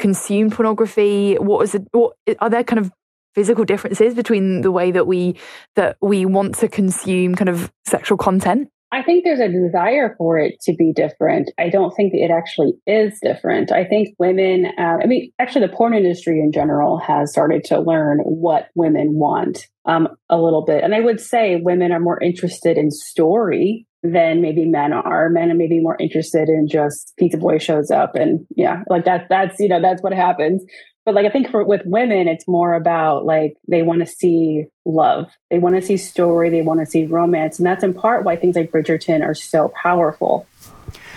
consume pornography? What are there kind of physical differences between the way that we want to consume kind of sexual content? I think there's a desire for it to be different. I don't think that it actually is different. I think women, actually the porn industry in general has started to learn what women want a little bit. And I would say women are more interested in story than maybe men are. Men are maybe more interested in just pizza boy shows up and that's what happens. But I think with women, it's more about they want to see love. They want to see story. They want to see romance. And that's in part why things like Bridgerton are so powerful.